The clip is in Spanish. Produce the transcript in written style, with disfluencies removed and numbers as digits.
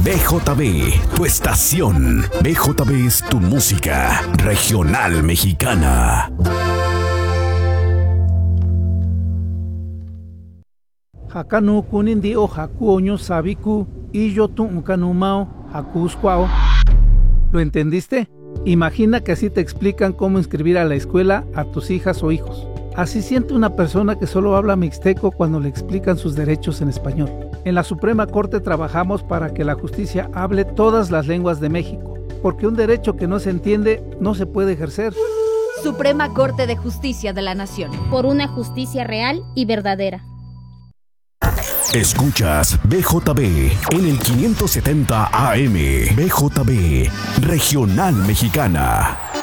BJB, tu estación. BJB es tu música regional mexicana. Hakanu kunindi o haku oño sabiku y yo tu unkanumao haku squao. ¿Lo entendiste? Imagina que así te explican cómo inscribir a la escuela a tus hijas o hijos. Así siente una persona que solo habla mixteco cuando le explican sus derechos en español. En la Suprema Corte trabajamos para que la justicia hable todas las lenguas de México, porque un derecho que no se entiende no se puede ejercer. Suprema Corte de Justicia de la Nación. Por una justicia real y verdadera. Escuchas BJB en el 570 AM. BJB, Regional Mexicana.